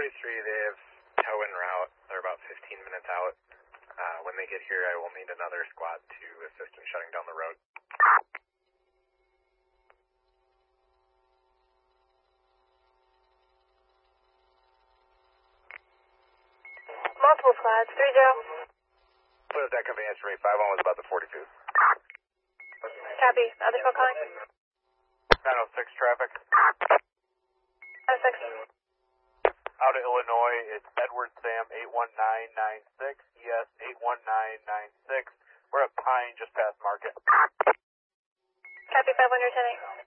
3, they have tow en route. They're about 15 minutes out. When they get here, I will need another squad to assist in shutting down the road. Multiple squads, 3-0. What is that company answer rate? 5-1 was about the 42. Copy. Other squad calling? 906 traffic. 906. Out of Illinois, it's Edward Sam 81996, ES 81996. We're at Pine, just past Market. Copy 5-1, 10-8.